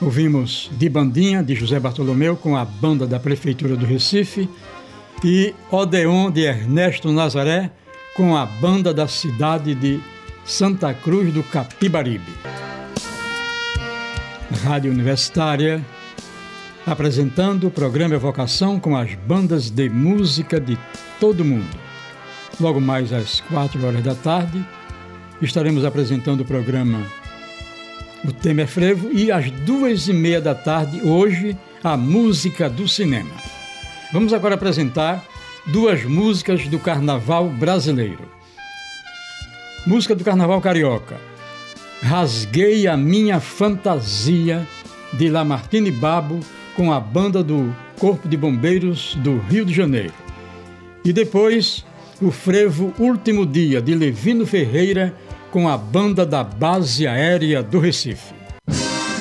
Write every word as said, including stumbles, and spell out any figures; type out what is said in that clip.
Ouvimos De Bandinha, de José Bartolomeu, com a banda da Prefeitura do Recife, e Odeon, de Ernesto Nazaré, com a banda da cidade de Santa Cruz do Capibaribe. Rádio Universitária, apresentando o programa Evocação com as bandas de música de todo mundo. Logo mais às quatro horas da tarde, estaremos apresentando o programa O Tema é Frevo, e às duas e meia da tarde, hoje, a música do cinema. Vamos agora apresentar duas músicas do Carnaval brasileiro. Música do Carnaval carioca, Rasguei a Minha Fantasia, de Lamartine Babo, com a banda do Corpo de Bombeiros do Rio de Janeiro. E depois, o frevo Último Dia, de Levino Ferreira, com a banda da Base Aérea do Recife.